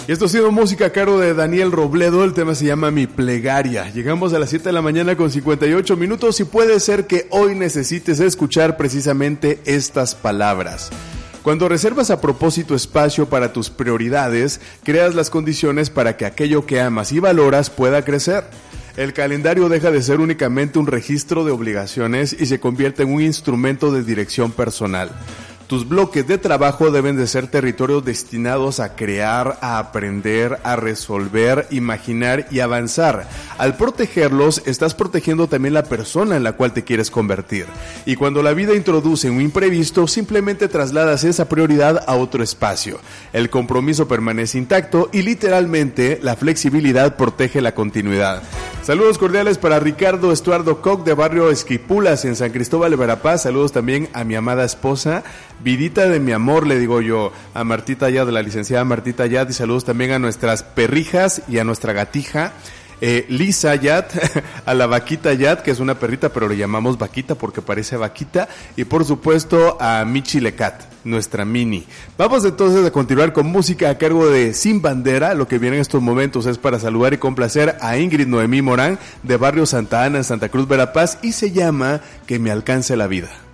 Y esto ha sido música a cargo de Daniel Robledo, el tema se llama Mi Plegaria. Llegamos a las 7 de la mañana con 58 minutos y puede ser que hoy necesites escuchar precisamente estas palabras. Cuando reservas a propósito espacio para tus prioridades, creas las condiciones para que aquello que amas y valoras pueda crecer. El calendario deja de ser únicamente un registro de obligaciones y se convierte en un instrumento de dirección personal. Tus bloques de trabajo deben de ser territorios destinados a crear, a aprender, a resolver, imaginar y avanzar. Al protegerlos, estás protegiendo también la persona en la cual te quieres convertir. Y cuando la vida introduce un imprevisto, simplemente trasladas esa prioridad a otro espacio. El compromiso permanece intacto y literalmente la flexibilidad protege la continuidad. Saludos cordiales para Ricardo Estuardo Koch de Barrio Esquipulas en San Cristóbal de Verapaz. Saludos también a mi amada esposa, vidita de mi amor, le digo yo, a Martita Ayad, la licenciada Martita Ayad, y saludos también a nuestras perrijas y a nuestra gatija, Lisa Ayad, a la vaquita Ayad, que es una perrita, pero le llamamos vaquita porque parece vaquita, y por supuesto a Michi Lecat, nuestra mini. Vamos entonces a continuar con música a cargo de Sin Bandera. Lo que viene en estos momentos es para saludar y complacer a Ingrid Noemí Morán de Barrio Santa Ana en Santa Cruz, Verapaz, y se llama Que me alcance la vida.